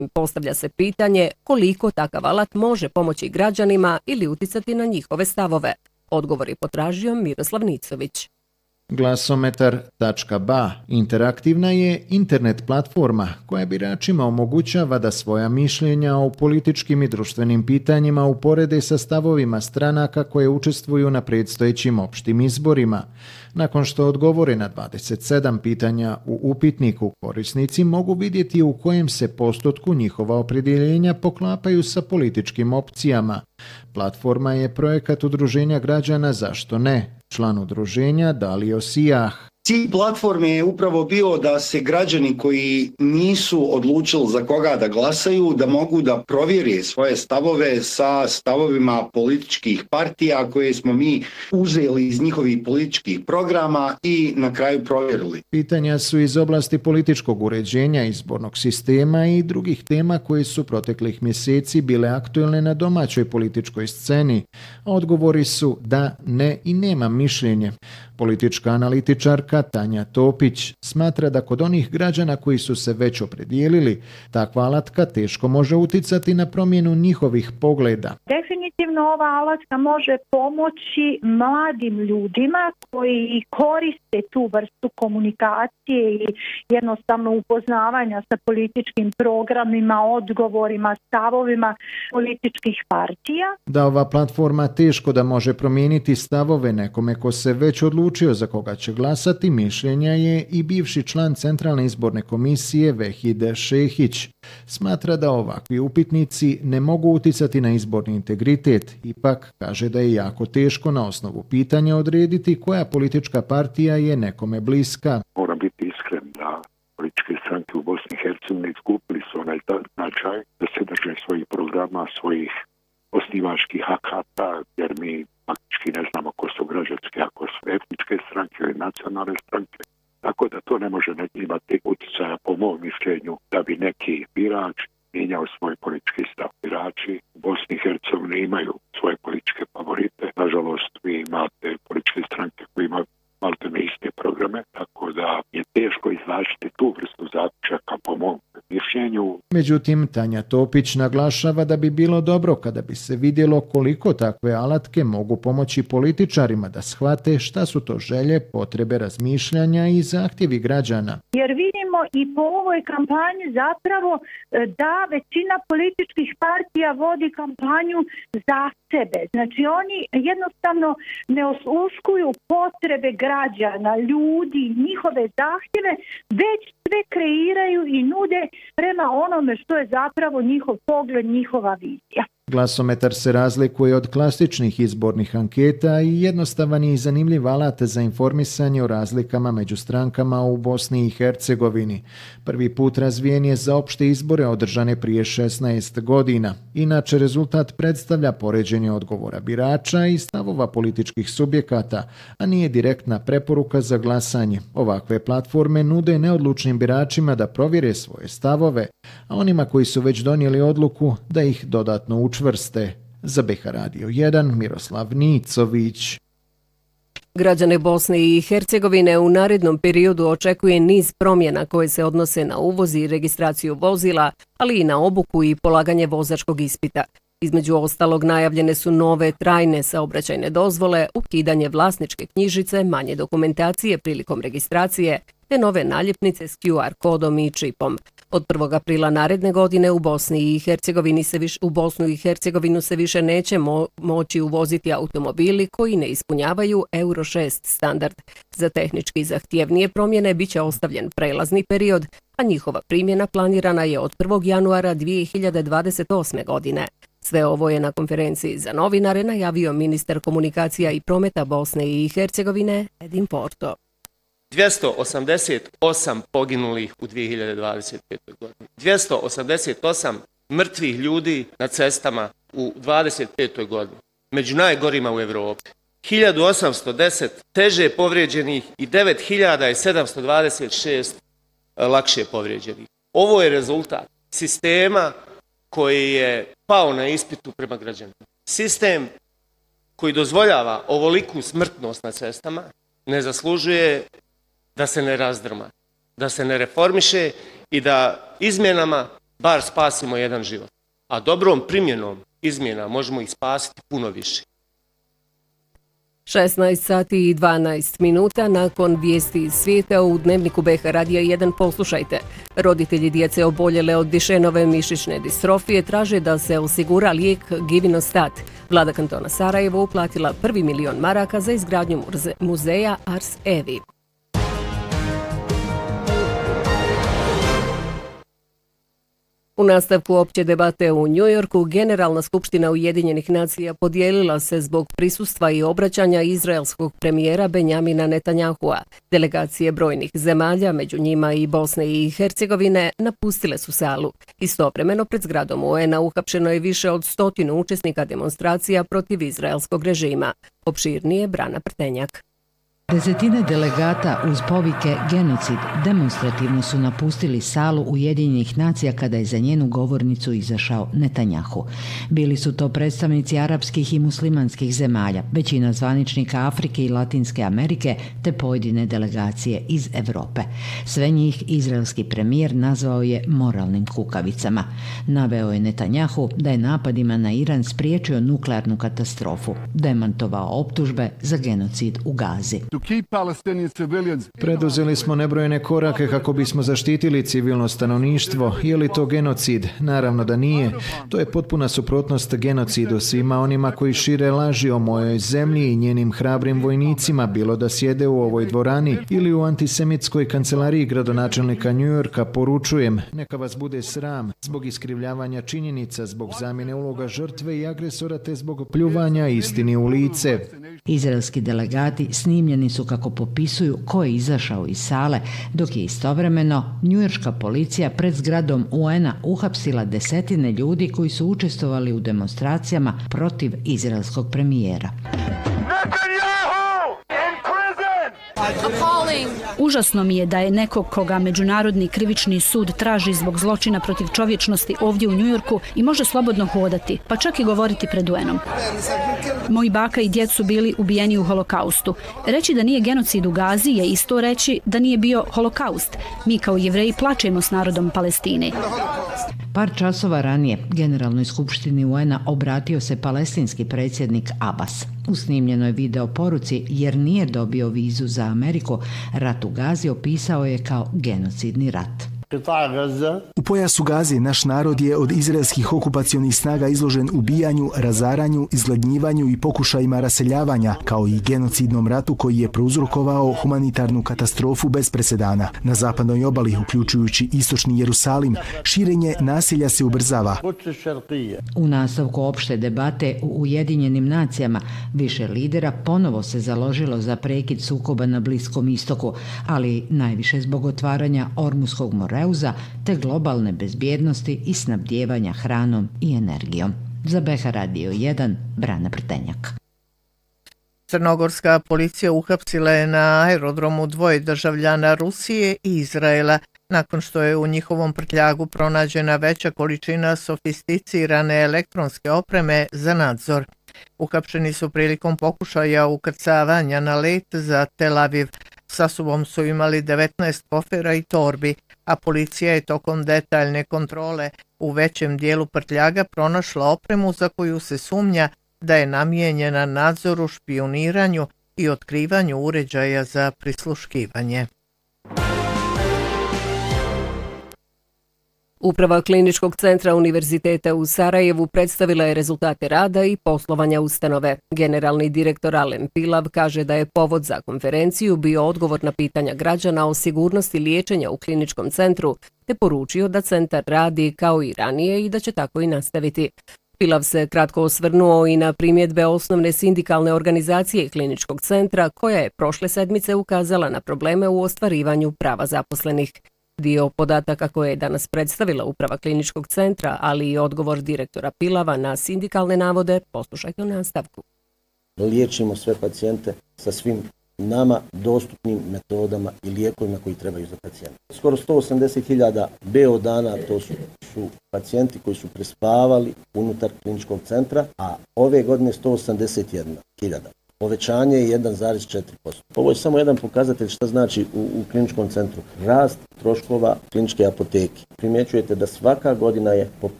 Postavlja se pitanje koliko takav alat može pomoći građanima ili uticati na njihove stavove. Odgovor je potražio Miroslav Nicović. Glasometar.ba interaktivna je internet platforma koja biračima omogućava da svoja mišljenja o političkim i društvenim pitanjima uporede sa stavovima stranaka koje učestvuju na predstojećim opštim izborima. Nakon što odgovore na 27 pitanja u upitniku, korisnici mogu vidjeti u kojem se postotku njihova opredjeljenja poklapaju sa političkim opcijama. Platforma je projekat Udruženja građana Zašto ne? Član udruženja Dalio Sijah. Cilj platforme je upravo bio da se građani koji nisu odlučili za koga da glasaju, da mogu da provjere svoje stavove sa stavovima političkih partija koje smo mi uzeli iz njihovih političkih programa i na kraju provjerili. Pitanja su iz oblasti političkog uređenja, izbornog sistema i drugih tema koje su proteklih mjeseci bile aktuelne na domaćoj političkoj sceni. Odgovori su da, ne i nema mišljenje. Politička analitičarka Tanja Topić smatra da kod onih građana koji su se već opredijelili, takva alatka teško može uticati na promjenu njihovih pogleda. Definitivno ova alatka može pomoći mladim ljudima koji koriste tu vrstu komunikacije i jednostavno upoznavanja sa političkim programima, odgovorima, stavovima političkih partija. Da ova platforma teško da može promijeniti stavove nekome ko se već odlučio za koga će glasati, mišljenja je i bivši član Centralne izborne komisije Vehide Šehić. Smatra da ovakvi upitnici ne mogu uticati na izborni integritet, ipak kaže da je jako teško na osnovu pitanja odrediti koja politička partija je nekome bliska. Moram biti iskren da političke stranke u Bosni i Hercegovini skupili su onaj značaj da se drže svojih programa, svojih osnivačkih akata, jer mi faktički ne znamo ko su građanske, ako su etničke stranke ili nacionalne stranke. Tako da to ne može imati utjecaja po mom mišljenju da bi neki birač mijenjao svoj politički stav. Birači u Bosni i Hercegovini imaju svoje političke favorite. Nažalost, vi imate političke stranke koji imaju maltene iste programe, tako da je teško izvlačiti tu vrstu zaključaka po mom mišljenju. Međutim, Tanja Topić naglašava da bi bilo dobro kada bi se vidjelo koliko takve alatke mogu pomoći političarima da shvate šta su to želje, potrebe razmišljanja i zahtjevi građana. Jer vidimo i po ovoj kampanji zapravo da većina političkih partija vodi kampanju za sebe. Znači oni jednostavno ne osluškuju potrebe građana, ljudi, njihove zahtjeve, već sve kreiraju i nude prema onome što je zapravo njihov pogled, njihova vizija. Glasometar se razlikuje od klasičnih izbornih anketa i jednostavan i zanimljiv alat za informisanje o razlikama među strankama u Bosni i Hercegovini. Prvi put razvijen je za opšte izbore održane prije 16 godina. Inače, rezultat predstavlja poređenje odgovora birača i stavova političkih subjekata, a nije direktna preporuka za glasanje. Ovakve platforme nude neodlučnim biračima da provjere svoje stavove, a onima koji su već donijeli odluku da ih dodatno učvrste. Za BH Radio 1, Miroslav Nicović. Građane Bosne i Hercegovine u narednom periodu očekuje niz promjena koje se odnose na uvoz i registraciju vozila, ali i na obuku i polaganje vozačkog ispita. Između ostalog najavljene su nove trajne saobraćajne dozvole, ukidanje vlasničke knjižice, manje dokumentacije prilikom registracije, te nove naljepnice s QR kodom i čipom. Od 1. aprila naredne godine u Bosnu i Hercegovinu se više neće moći uvoziti automobili koji ne ispunjavaju Euro 6 standard. Za tehnički zahtjevnije promjene biće ostavljen prelazni period, a njihova primjena planirana je od 1. januara 2028. godine. Sve ovo je na konferenciji za novinare najavio ministar komunikacija i prometa Bosne i Hercegovine Edin Porto. 288 poginulih u 2025. godini. 288 mrtvih ljudi na cestama u 2025. godini. Među najgorima u Evropi. 1810 teže povrijeđenih i 9726 lakše povrijeđenih. Ovo je rezultat sistema koji je pao na ispitu prema građanima. Sistem koji dozvoljava ovoliku smrtnost na cestama ne zaslužuje da se ne razdrma, da se ne reformiše i da izmjenama bar spasimo jedan život. A dobrom primjenom izmjena možemo ih spasiti puno više. 16 sati i 12 minuta nakon vijesti iz svijeta u Dnevniku BH Radija 1 poslušajte. Roditelji djece oboljele od Dišenove mišićne distrofije traže da se osigura lijek Givinostat. Vlada kantona Sarajevo uplatila 1 milion maraka za izgradnju muzeja Ars Evi. U nastavku opće debate u Njujorku, Generalna skupština Ujedinjenih nacija podijelila se zbog prisustva i obraćanja izraelskog premijera Benjamina Netanjahua. Delegacije brojnih zemalja, među njima i Bosne i Hercegovine, napustile su salu. Istovremeno pred zgradom UN-a uhapšeno je više od 100 učesnika demonstracija protiv izraelskog režima. Opširnije Brana Prtenjak. Desetine delegata uz povike genocid demonstrativno su napustili salu Ujedinjenih nacija kada je za njenu govornicu izašao Netanjahu. Bili su to predstavnici arapskih i muslimanskih zemalja, većina zvaničnika Afrike i Latinske Amerike te pojedine delegacije iz Europe. Sve njih izraelski premijer nazvao je moralnim kukavicama. Naveo je Netanjahu da je napadima na Iran spriječio nuklearnu katastrofu, demantovao optužbe za genocid u Gazi. Preduzeli smo nebrojene korake kako bismo zaštitili civilno stanovništvo. Je li to genocid? Naravno da nije. To je potpuna suprotnost genocidu svima onima koji šire laži o mojoj zemlji i njenim hrabrim vojnicima, bilo da sjede u ovoj dvorani ili u antisemitskoj kancelariji gradonačelnika Njujorka. Poručujem, neka vas bude sram zbog iskrivljavanja činjenica, zbog zamjene uloga žrtve i agresora te zbog pljuvanja istini u lice. Izraelski delegati snimljeni su kako popisuju ko je izašao iz sale, dok je istovremeno njujorška policija pred zgradom UN-a uhapsila desetine ljudi koji su učestvovali u demonstracijama protiv izraelskog premijera. Užasno mi je da je nekog koga Međunarodni krivični sud traži zbog zločina protiv čovječnosti ovdje u Njujorku i može slobodno hodati, pa čak i govoriti pred UN-om. Moji baka i djed su bili ubijeni u holokaustu. Reći da nije genocid u Gazi je isto reći da nije bio holokaust. Mi kao Jevreji plačemo s narodom Palestine. Par časova ranije Generalnoj skupštini UN-a obratio se palestinski predsjednik Abbas. U snimljenoj video poruci, jer nije dobio vizu za Ameriku, rat u Gazi opisao je kao genocidni rat. U pojasu Gaze naš narod je od izraelskih okupacionih snaga izložen ubijanju, razaranju, izgladnjivanju i pokušajima raseljavanja, kao i genocidnom ratu koji je prouzrokovao humanitarnu katastrofu bez presedana. Na zapadnoj obali, uključujući istočni Jerusalim, širenje nasilja se ubrzava. U nastavku opšte debate u Ujedinjenim nacijama više lidera ponovo se založilo za prekid sukoba na Bliskom istoku, ali najviše zbog otvaranja Ormuskog moreuza te globalne bezbjednosti i snabdijevanja hranom i energijom. Za BH Radio 1, Brana Prtenjak. Crnogorska policija uhapsila je na aerodromu 2 državljana Rusije i Izraela, nakon što je u njihovom prtljagu pronađena veća količina sofisticirane elektronske opreme za nadzor. Uhapšeni su prilikom pokušaja ukrcavanja na let za Tel Aviv. Sa sobom su imali 19 kofera i torbi, a policija je tokom detaljne kontrole u većem dijelu prtljaga pronašla opremu za koju se sumnja da je namijenjena nadzoru, špijuniranju i otkrivanju uređaja za prisluškivanje. Uprava Kliničkog centra Univerziteta u Sarajevu predstavila je rezultate rada i poslovanja ustanove. Generalni direktor Alen Pilav kaže da je povod za konferenciju bio odgovor na pitanja građana o sigurnosti liječenja u kliničkom centru, te poručio da centar radi kao i ranije i da će tako i nastaviti. Pilav se kratko osvrnuo i na primjedbe osnovne sindikalne organizacije Kliničkog centra, koja je prošle sedmice ukazala na probleme u ostvarivanju prava zaposlenih. Dio podataka koje je danas predstavila Uprava Kliničkog centra, ali i odgovor direktora Pilava na sindikalne navode, poslušajte u nastavku. Liječimo sve pacijente sa svim nama dostupnim metodama i lijekovima koji trebaju za pacijente. Skoro 180.000 BO dana to su pacijenti koji su prespavali unutar kliničkog centra, a ove godine 181.000. povećanje je 1,4%. Ovo je samo jedan pokazatelj šta znači u kliničkom centru. Rast troškova kliničke apoteke. Primjećujete da svaka godina je po